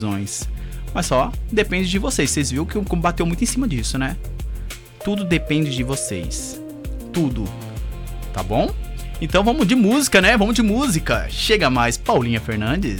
Mas só depende de vocês. Vocês viram que eu bateu muito em cima disso, né? Tudo depende de vocês. Tudo. Tá bom? Então vamos de música, né? Vamos de música. Chega mais, Paulinha Fernandes.